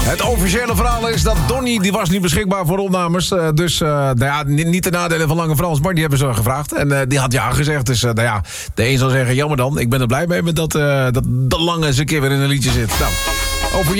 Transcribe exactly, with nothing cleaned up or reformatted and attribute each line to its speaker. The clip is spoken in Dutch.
Speaker 1: Het officiële verhaal is dat Donnie, die was niet beschikbaar voor opnames. Uh, dus uh, nou ja, niet de nadelen van Lange Frans, maar die hebben ze gevraagd. En uh, die had ja gezegd. Dus uh, nou ja, de een zal zeggen, jammer dan. Ik ben er blij mee met dat, uh, dat de Lange eens een keer weer in een liedje zit. Nou, over